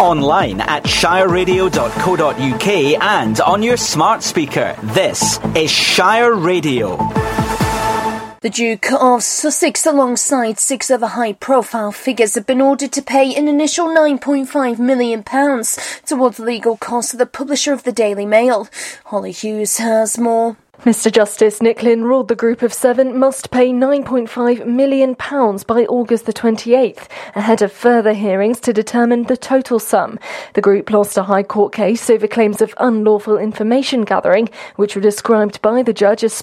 online at shireradio.co.uk and on your smart speaker. This is Shire Radio. The Duke of Sussex, alongside 6 other high-profile figures, have been ordered to pay an initial £9.5 million towards the legal costs of the publisher of the Daily Mail. Holly Hughes has more. Mr Justice Nick Lynn ruled the group of 7 must pay £9.5 million by August the 28th, ahead of further hearings to determine the total sum. The group lost a High Court case over claims of unlawful information gathering, which were described by the judge as